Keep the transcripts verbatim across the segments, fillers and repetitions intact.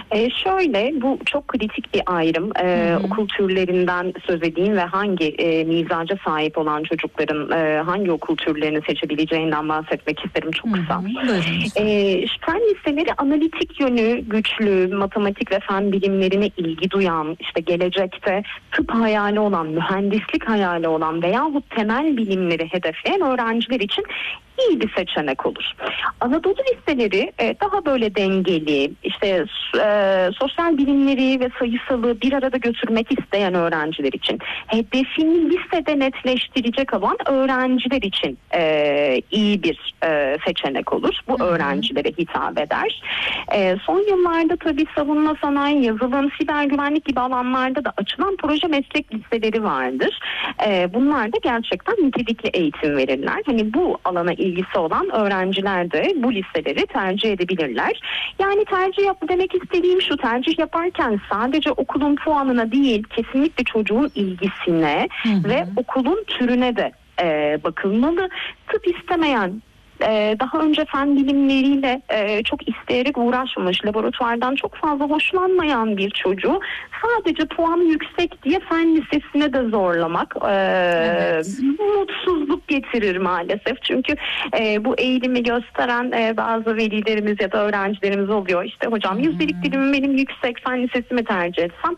E, şöyle, bu çok kritik bir ayrım. E, Hı hı. okul türlerinden söz edeyim ve hangi e, mizaca sahip olan çocukların e, hangi okul türlerini seçebileceğinden bahsetmek isterim çok kısa. Hı hı. Buyurun lütfen. E, fen liseleri analitik yönü güçlü, matematik ve fen bilimlerine ilgi duyan, işte gelecekte tıp hayali olan, mühendislik hayali olan veyahut temel bilimleri hedefleyen öğrenciler için iyi bir seçenek olur. Anadolu liseleri e, daha böyle dengeli, işte e, sosyal bilimleri ve sayısalı bir arada götürmek isteyen öğrenciler için, hedefini lisede netleştirecek olan öğrenciler için e, iyi bir e, seçenek olur. Bu öğrencilere hitap eder. E, son yıllarda tabii savunma sanayi, yazılım, siber güvenlik gibi alanlarda da açılan proje meslek liseleri vardır. E, bunlar da gerçekten nitelikli eğitim verirler. Hani bu alana ilgisi olan öğrenciler de bu liseleri tercih edebilirler. Yani tercih yap demek istediğim şu: tercih yaparken sadece okulun puanına değil, kesinlikle çocuğun ilgisine Hı hı. ve okulun türüne de e, bakılmalı. Tıp istemeyen, Ee, daha önce fen bilimleriyle e, çok isteyerek uğraşmamış, laboratuvardan çok fazla hoşlanmayan bir çocuğu sadece puanı yüksek diye fen lisesine de zorlamak e, Evet. mutsuzluk getirir maalesef. Çünkü e, bu eğilimi gösteren e, bazı velilerimiz ya da öğrencilerimiz oluyor. İşte hocam yüzdelik dilimim benim yüksek, fen lisesimi tercih etsem.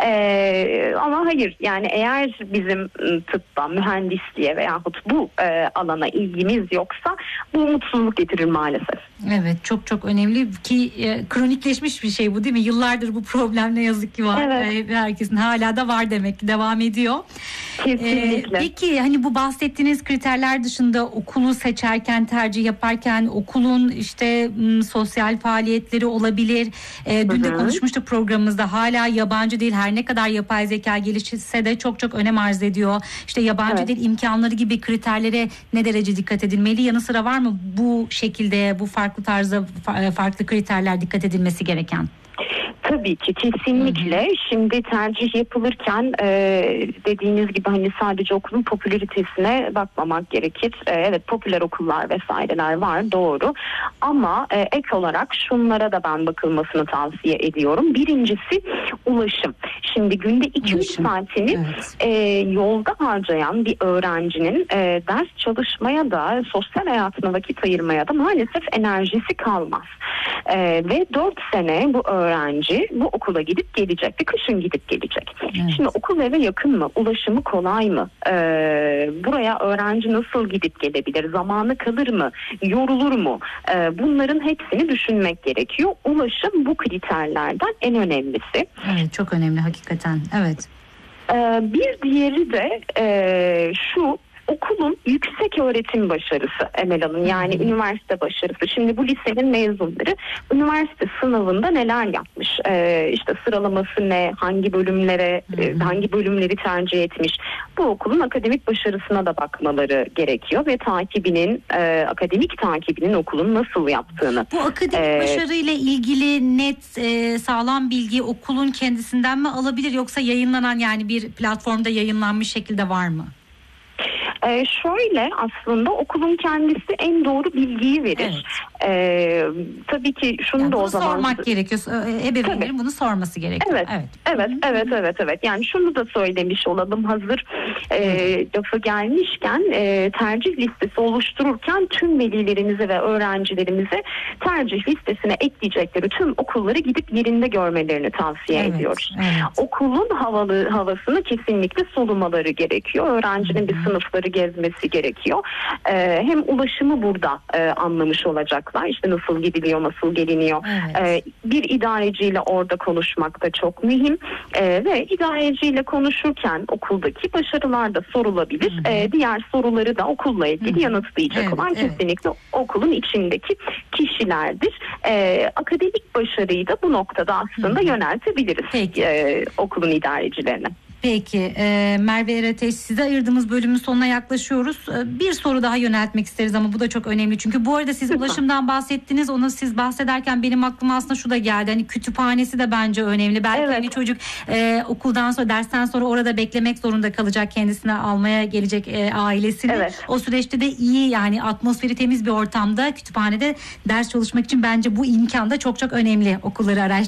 E, ama hayır, yani eğer bizim tıbba, mühendisliğe veyahut bu e, alana ilgimiz yoksa bu mutsuzluk getirir maalesef. Evet, çok çok önemli ki e, kronikleşmiş bir şey bu, değil mi? Yıllardır bu problem ne yazık ki var. Evet. E, herkesin hala da var, demek ki devam ediyor. Kesinlikle. E, peki hani bu bahsettiğiniz kriterler dışında okulu seçerken, tercih yaparken okulun işte m, sosyal faaliyetleri olabilir. E, dün de Hı hı. konuşmuştuk programımızda, hala yabancı dil her ne kadar yapay zeka gelişse de çok çok önem arz ediyor. İşte yabancı Evet. dil imkanları gibi kriterlere ne derece dikkat edilmeli? Yanı sıra var mı bu şekilde, bu farklı tarzda fa- farklı kriterler dikkat edilmesi gereken? Tabii ki, kesinlikle. Hı hı. Şimdi tercih yapılırken e, dediğiniz gibi hani sadece okulun popülaritesine bakmamak gerekir. E, evet, popüler okullar vesaireler var, doğru. Ama e, ek olarak şunlara da ben bakılmasını tavsiye ediyorum. Birincisi ulaşım. Şimdi günde iki üç saatini Evet. e, yolda harcayan bir öğrencinin e, ders çalışmaya da, sosyal hayatına vakit ayırmaya da maalesef enerjisi kalmaz. E, ve dört sene bu öğrenci bu okula gidip gelecek ve kışın gidip gelecek. Evet. Şimdi okul eve yakın mı? Ulaşımı kolay mı? Ee, buraya öğrenci nasıl gidip gelebilir? Zamanı kalır mı? Yorulur mu? Ee, bunların hepsini düşünmek gerekiyor. Ulaşım bu kriterlerden en önemlisi. Evet, çok önemli hakikaten. Evet. Ee, bir diğeri de e, şu: okulun yüksek öğretim başarısı Emel Hanım, yani Hı hı. üniversite başarısı. Şimdi bu lisenin mezunları üniversite sınavında neler yapmış? Ee, işte sıralaması ne? Hangi bölümlere, Hı hı. e, hangi bölümleri tercih etmiş? Bu okulun akademik başarısına da bakmaları gerekiyor ve takibinin, e, akademik takibinin okulun nasıl yaptığını. Bu akademik Ee, başarıyla ilgili net, e, sağlam bilgi okulun kendisinden mi alabilir, yoksa yayınlanan, yani bir platformda yayınlanmış şekilde var mı? Ee, şöyle, aslında okulun kendisi en doğru bilgiyi verir. Evet. Ee, tabii ki şunu Yani da bunu o zaman sormak gerekiyor. E, Ebeveynlerin Tabii. bunu sorması gerekiyor. Evet, Evet. evet, evet, evet, evet. Yani şunu da söylemiş olalım, hazır e, lafı gelmişken, e, tercih listesi oluştururken tüm velilerimize ve öğrencilerimize tercih listesine ekleyecekleri tüm okulları gidip yerinde görmelerini tavsiye Evet, ediyoruz. evet. Okulun havalı havasını kesinlikle solumaları gerekiyor. Öğrencinin Hı hı. bir sınıfları gezmesi gerekiyor. E, hem ulaşımı burada e, anlamış olacaklar. İşte nasıl gidiliyor, nasıl geliniyor. Evet. E, bir idareciyle orada konuşmak da çok mühim. E, ve idareciyle konuşurken okuldaki başarılar da sorulabilir. Hı hı. E, diğer soruları da okulla ilgili Hı hı. yanıtlayacak Evet, olan evet. kesinlikle okulun içindeki kişilerdir. E, akademik başarıyı da bu noktada aslında Hı hı. yöneltebiliriz Peki. e, okulun idarecilerine. Peki e, Merve Erateş, size ayırdığımız bölümün sonuna yaklaşıyoruz. E, bir soru daha yöneltmek isteriz ama bu da çok önemli. Çünkü bu arada siz Lütfen. ulaşımdan bahsettiniz. Onu siz bahsederken benim aklıma aslında şu da geldi. Hani kütüphanesi de bence önemli. Belki Evet. hani çocuk e, okuldan sonra, dersten sonra orada beklemek zorunda kalacak, kendisine almaya gelecek e, ailesini. Evet. O süreçte de iyi, yani atmosferi temiz bir ortamda kütüphanede ders çalışmak için bence bu imkan da çok çok önemli okulları araştırmak.